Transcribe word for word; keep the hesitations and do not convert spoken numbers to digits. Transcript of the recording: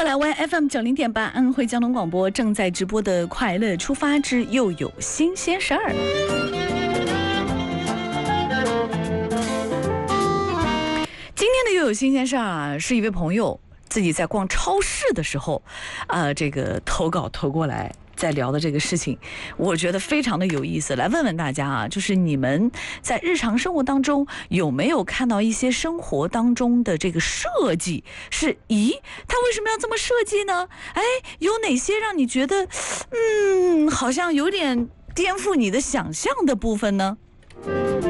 回来 Y F M 九零点八安徽交通广播正在直播的快乐出发之又有新鲜事儿。今天的又有新鲜事儿啊，是一位朋友自己在逛超市的时候，呃，这个投稿投过来。在聊的这个事情，我觉得非常的有意思。来问问大家啊，就是你们在日常生活当中有没有看到一些生活当中的这个设计？是，咦，它为什么要这么设计呢？哎，有哪些让你觉得，嗯，好像有点颠覆你的想象的部分呢？